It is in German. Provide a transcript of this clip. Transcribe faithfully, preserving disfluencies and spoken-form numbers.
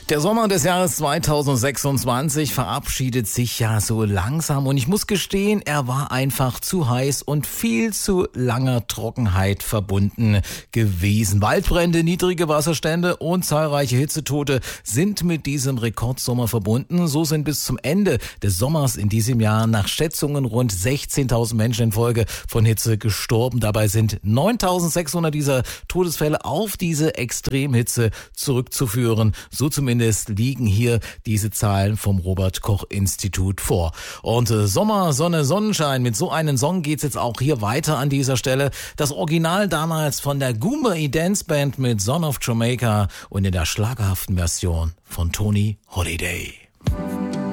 Der Sommer des Jahres zweitausendsechsundzwanzig verabschiedet sich ja so langsam und ich muss gestehen, er war einfach zu heiß und viel zu langer Trockenheit verbunden gewesen. Waldbrände, niedrige Wasserstände und zahlreiche Hitzetote sind mit diesem Rekordsommer verbunden. So sind bis zum Ende des Sommers in diesem Jahr nach Schätzungen rund sechzehntausend Menschen infolge von Hitze gestorben. Dabei sind neuntausendsechshundert dieser Todesfälle auf diese Extremhitze zurückzuführen. So zumindest liegen hier diese Zahlen vom Robert-Koch-Institut vor. Und äh, Sommer, Sonne, Sonnenschein, mit so einem Song geht's jetzt auch hier weiter an dieser Stelle. Das Original damals von der Goombay Dance Band mit Son of Jamaica und in der schlagerhaften Version von Tony Holiday.